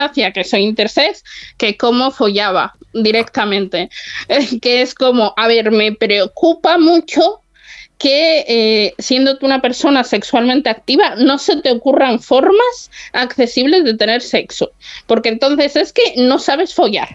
que soy intersex, que cómo follaba directamente. Que es como, a ver, me preocupa mucho que siendo tú una persona sexualmente activa no se te ocurran formas accesibles de tener sexo, porque entonces es que no sabes follar.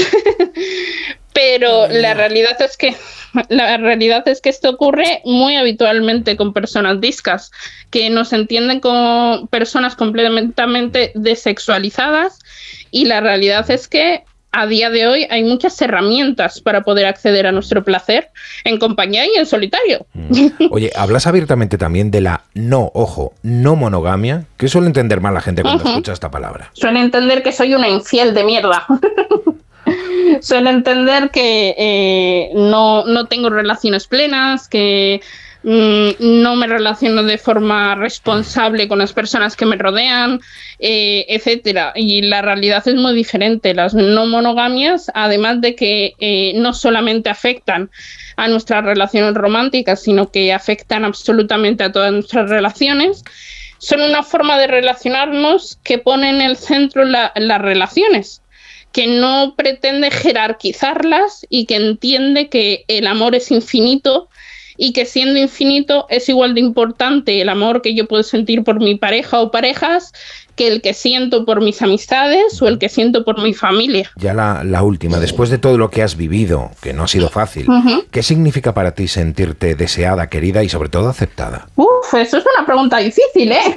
Pero la realidad es que esto ocurre muy habitualmente con personas discas, que nos entienden como personas completamente desexualizadas, y la realidad es que a día de hoy hay muchas herramientas para poder acceder a nuestro placer en compañía y en solitario. Oye, hablas abiertamente también de la no monogamia. ¿Qué suele entender mal la gente cuando escucha esta palabra? Suele entender que soy una infiel de mierda. Suele entender que no tengo relaciones plenas, que no me relaciono de forma responsable con las personas que me rodean, etcétera. Y la realidad es muy diferente. Las no monogamias, además de que no solamente afectan a nuestras relaciones románticas, sino que afectan absolutamente a todas nuestras relaciones, son una forma de relacionarnos que pone en el centro las relaciones, que no pretende jerarquizarlas y que entiende que el amor es infinito, y que siendo infinito es igual de importante el amor que yo puedo sentir por mi pareja o parejas que el que siento por mis amistades o el que siento por mi familia. Ya la última, después de todo lo que has vivido, que no ha sido fácil, ¿qué significa para ti sentirte deseada, querida y sobre todo aceptada? Eso es una pregunta difícil, ¿eh?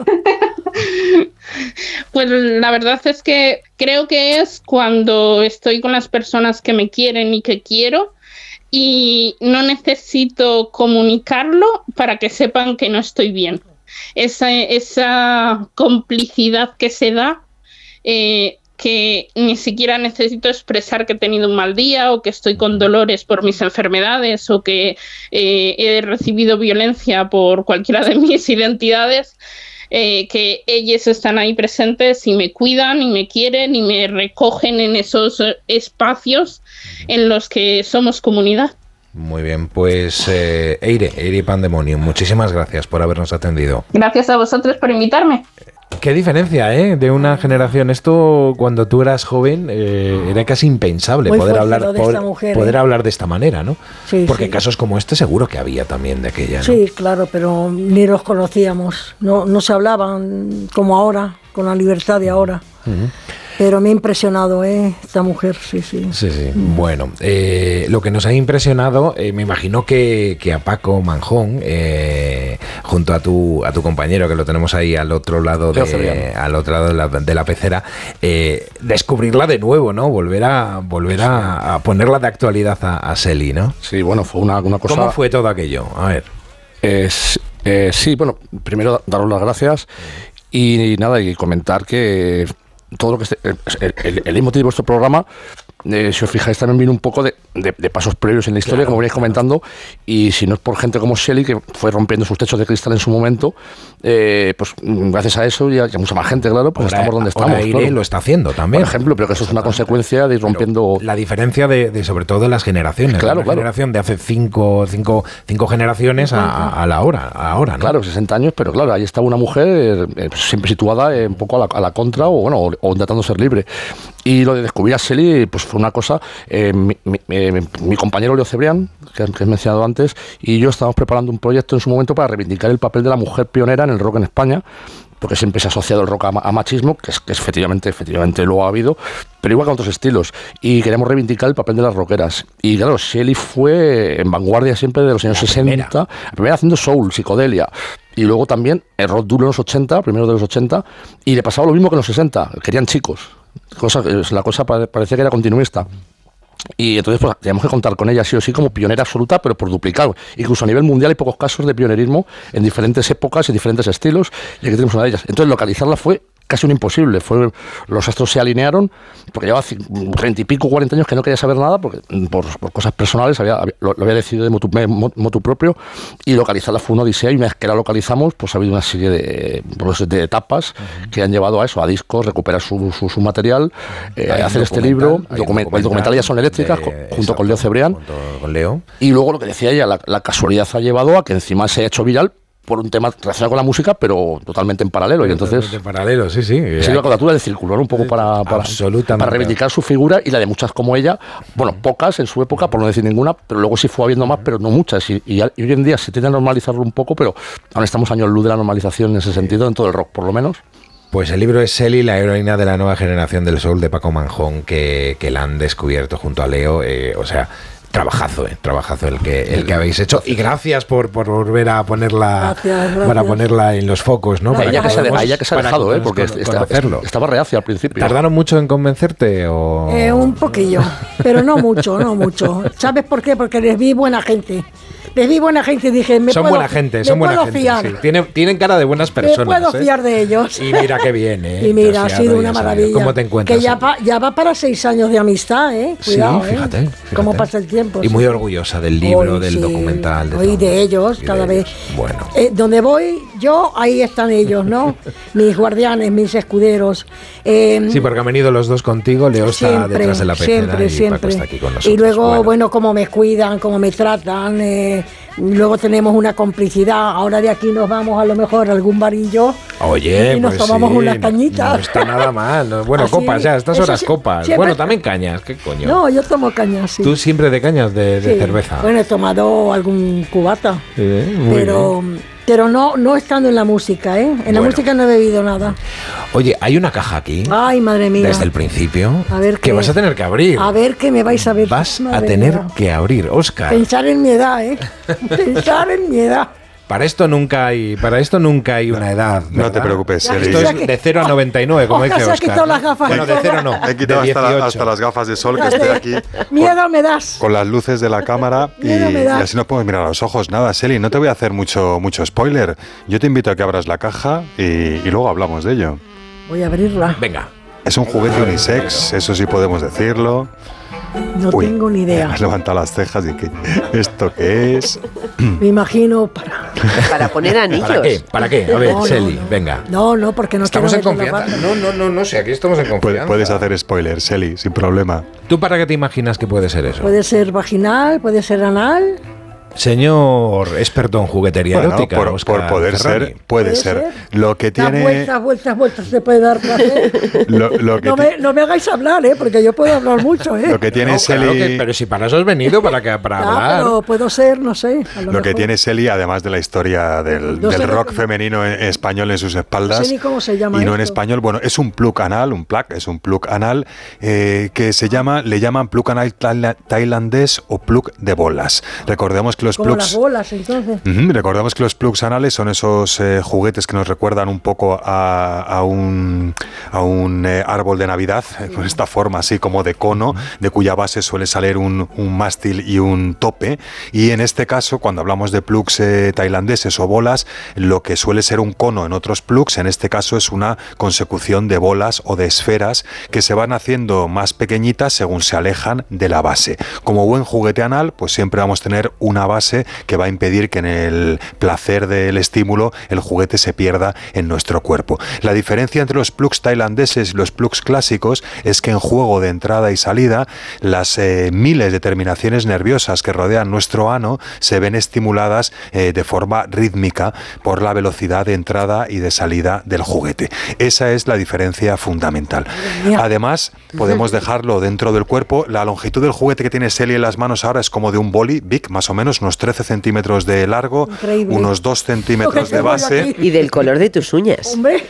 Pues la verdad es que creo que es cuando estoy con las personas que me quieren y que quiero, y no necesito comunicarlo para que sepan que no estoy bien. Esa complicidad que se da, que ni siquiera necesito expresar que he tenido un mal día o que estoy con dolores por mis enfermedades o que he recibido violencia por cualquiera de mis identidades, que ellos están ahí presentes y me cuidan y me quieren y me recogen en esos espacios en los que somos comunidad. Muy bien, pues Eire Pandemonium, muchísimas gracias por habernos atendido. Gracias a vosotros por invitarme. Qué diferencia, de una generación. Esto cuando tú eras joven era casi impensable poder hablar de esta manera, ¿no? Sí, porque sí. Casos como este seguro que había también de aquella, ¿no? Sí, claro, pero ni los conocíamos, no se hablaban como ahora, con la libertad de ahora. Pero me ha impresionado, esta mujer, sí. Sí. Bueno, lo que nos ha impresionado, me imagino que a Paco Manjón, junto a tu compañero, que lo tenemos ahí al otro lado de la pecera, descubrirla de nuevo, ¿no? Volver a ponerla de actualidad a Sely, ¿no? Sí, bueno, fue una cosa... ¿Cómo fue todo aquello? A ver. Sí, bueno, primero daros las gracias y nada, y comentar que todo lo que el leitmotiv de vuestro programa, si os fijáis, también viene un poco de pasos previos en la historia, como veníais comentando, y si no es por gente como Sely, que fue rompiendo sus techos de cristal en su momento, pues gracias a eso y a mucha más gente, claro, pues estamos donde estamos. Aire claro. Lo está haciendo también. Por ejemplo, pero que eso es una consecuencia de ir rompiendo... Pero la diferencia de sobre todo de las generaciones. Claro, la generación de hace cinco generaciones a la hora, ahora, ¿no? Claro, 60 años, pero claro, ahí estaba una mujer siempre situada un poco a la contra o intentando ser libre. Y lo de descubrir a Sely, pues fue una cosa... mi compañero Leo Cebrián, que he mencionado antes, y yo estábamos preparando un proyecto en su momento para reivindicar el papel de la mujer pionera en el rock en España, porque siempre se ha asociado el rock a machismo, que es efectivamente lo ha habido, pero igual que otros estilos, y queremos reivindicar el papel de las rockeras. Y claro, Sely fue en vanguardia siempre de los años 60, la primera haciendo soul, psicodelia, y luego también el rock duro en los 80, primero de los 80, y le pasaba lo mismo que en los 60, querían chicos. La cosa parecía que era continuista. Y entonces pues teníamos que contar con ella sí o sí como pionera absoluta, pero por duplicado. Incluso a nivel mundial hay pocos casos de pionerismo en diferentes épocas y diferentes estilos, y aquí tenemos una de ellas. Entonces localizarla fue casi un imposible. Los astros se alinearon, porque llevaba 30 y pico, 40 años que no quería saber nada, porque por cosas personales lo había decidido de motu propio, y localizarla fue una odisea, y una vez que la localizamos, pues ha habido una serie de etapas que han llevado a eso, a discos, recuperar su material, hacer este libro, el documental Ya son eléctricas, junto con Leo Cebrián, con Leo. Y luego lo que decía ella, la casualidad ha llevado a que encima se ha hecho viral, por un tema relacionado con la música, pero totalmente en paralelo. Y entonces, en paralelo, sí. Es la cuadratura del círculo, ¿no? Un poco para reivindicar su figura y la de muchas como ella. Bueno, pocas en su época, por no decir ninguna, pero luego sí fue habiendo más, pero no muchas. Y hoy en día se tiende a normalizarlo un poco, pero aún estamos años luz de la normalización en ese sentido, en todo el rock, por lo menos. Pues el libro es Shelly, la heroína de la nueva generación del soul, de Paco Manjón, que la han descubierto junto a Leo. O sea, trabajazo el que habéis hecho. Y gracias por volver a ponerla, gracias. Para ponerla en los focos, ¿no? A ella que se ha dejado, porque estaba reacia al principio. ¿Tardaron mucho en convencerte? O... un poquillo, pero no mucho. ¿Sabes por qué? Porque les vi buena gente. Les vi buena gente y dije, son buena gente. Sí. Tienen cara de buenas personas. Me puedo fiar de ellos. Y mira qué bien, ¿eh? Y mira, ha sido una maravilla. ¿Cómo te encuentras? Que ya va para 6 años de amistad, ¿eh? Cuidado, sí, fíjate. Cómo pasa el tiempo. Y muy orgullosa del libro, del documental. De ellos, cada vez. Bueno. Donde voy yo, ahí están ellos, ¿no? Mis guardianes, mis escuderos. Sí, porque han venido los dos contigo. Leo está detrás de la pecera y Paco está aquí con nosotros. Y luego, bueno, cómo me cuidan, cómo me tratan. Luego tenemos una complicidad. Ahora de aquí nos vamos a lo mejor a algún barillo. Oye, y nos tomamos unas cañitas. No está nada mal. Bueno, así, copas ya, estas horas copas. Bueno, también cañas, ¿qué coño? No, yo tomo cañas, sí. ¿Tú siempre de cañas de cerveza? Bueno, he tomado algún cubata. Pero no estando en la música, ¿eh? En la música no he bebido nada. Oye, hay una caja aquí. Ay, madre mía. Desde el principio. A ver que vas a tener que abrir. A ver qué me vais a ver. Vas a tener que abrir, Óscar. Pensar en mi edad, ¿eh? Pensar en mi edad. Para esto nunca hay una edad. ¿verdad? No te preocupes, Shelly. Esto es de 0 a 99, como dice Óscar. Se ha quitado las gafas. Bueno, de 0 no. He quitado hasta las gafas de sol, que estoy aquí. Miedo me das. Con las luces de la cámara y así nos podemos mirar a los ojos. Nada, Shelly, no te voy a hacer mucho spoiler. Yo te invito a que abras la caja y luego hablamos de ello. Voy a abrirla. Venga. Es un juguete unisex, eso sí podemos decirlo. No tengo ni idea. Has levantado las cejas y que ¿esto qué es? Me imagino para poner anillos. ¿Para qué? A ver, Shelly, venga. No, porque no estamos en confianza. No sé, aquí estamos en confianza. Puedes hacer spoiler, Shelly, sin problema. ¿Tú para qué te imaginas que puede ser eso? Puede ser vaginal, puede ser anal. Señor experto en juguetería erótica, por poder ser, puede ser. Lo que tiene... Vueltas, se puede dar placer. No me hagáis hablar, porque yo puedo hablar mucho, Lo que tiene Shelly... Claro pero si para eso has venido, para hablar. Pero puedo ser, no sé. Lo que tiene Shelly, además de la historia del rock femenino español en sus espaldas... No sé ni cómo se llama. Y no en español, bueno, es un plug anal, es un plug anal que le llaman plug anal tailandés o plug de bolas. Recordemos que los como plugs, las bolas, entonces. Recordemos que los plugs anales son esos juguetes que nos recuerdan un poco a un árbol de Navidad, con esta forma así como de cono, de cuya base suele salir un mástil y un tope. Y en este caso, cuando hablamos de plugs tailandeses o bolas, lo que suele ser un cono en otros plugs, en este caso es una consecución de bolas o de esferas que se van haciendo más pequeñitas según se alejan de la base. Como buen juguete anal, pues siempre vamos a tener una base que va a impedir que en el placer del estímulo el juguete se pierda en nuestro cuerpo. La diferencia entre los plugs tailandeses y los plugs clásicos es que en juego de entrada y salida las miles de terminaciones nerviosas que rodean nuestro ano se ven estimuladas de forma rítmica por la velocidad de entrada y de salida del juguete. Esa es la diferencia fundamental. Además, podemos dejarlo dentro del cuerpo. La longitud del juguete que tiene Shelly en las manos ahora es como de un boli big, más o menos, unos 13 centímetros de largo, unos 2 centímetros de base. Y del color de tus uñas. Hombre,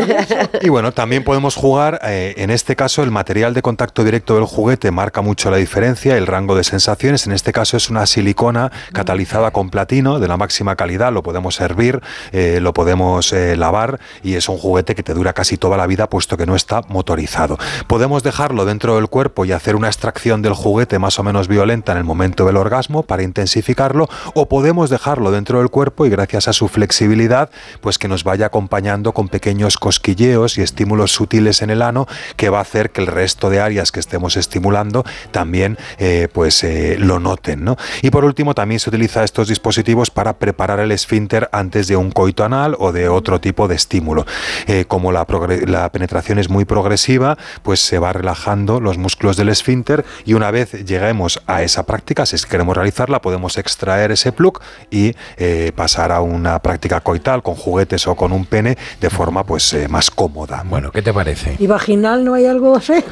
y bueno, también podemos jugar, en este caso el material de contacto directo del juguete marca mucho la diferencia, el rango de sensaciones. En este caso es una silicona catalizada con platino de la máxima calidad, lo podemos hervir, lo podemos lavar y es un juguete que te dura casi toda la vida puesto que no está motorizado. Podemos dejarlo dentro del cuerpo y hacer una extracción del juguete más o menos violenta en el momento del orgasmo para intensificar, o podemos dejarlo dentro del cuerpo y gracias a su flexibilidad pues que nos vaya acompañando con pequeños cosquilleos y estímulos sutiles en el ano que va a hacer que el resto de áreas que estemos estimulando también lo noten, ¿no? Y por último también se utiliza estos dispositivos para preparar el esfínter antes de un coito anal o de otro tipo de estímulo. Como la penetración es muy progresiva, pues se va relajando los músculos del esfínter y una vez lleguemos a esa práctica, si queremos realizarla, podemos extraer ese plug y pasar a una práctica coital con juguetes o con un pene de forma pues más cómoda. Bueno, ¿qué te parece? ¿Y vaginal no hay algo así?